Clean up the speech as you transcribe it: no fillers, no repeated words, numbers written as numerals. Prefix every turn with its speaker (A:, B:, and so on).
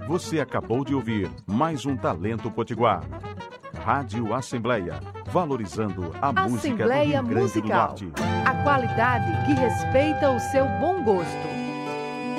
A: Você acabou de ouvir mais um Talento Potiguar. Rádio Assembleia, valorizando a música do
B: Assembleia
A: Rio Grande do
B: Musical.
A: Norte.
B: A qualidade que respeita o seu bom gosto.